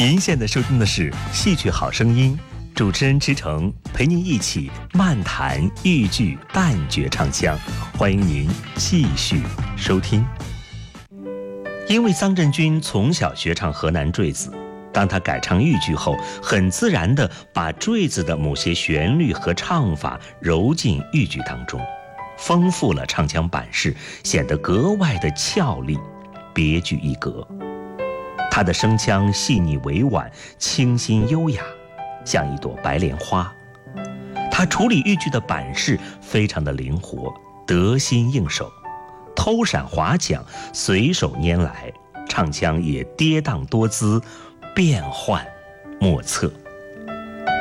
您现在收听的是戏曲好声音，主持人池诚陪您一起漫谈豫剧旦角唱腔，欢迎您继续收听。因为臧振军从小学唱河南坠子，当他改唱豫剧后，很自然地把坠子的某些旋律和唱法揉进豫剧当中，丰富了唱腔版式，显得格外的俏丽，别具一格。他的声腔细腻委婉，清新优雅，像一朵白莲花。他处理豫剧的版式非常的灵活，得心应手，偷闪滑抢，随手拈来，唱腔也跌宕多姿，变幻莫测。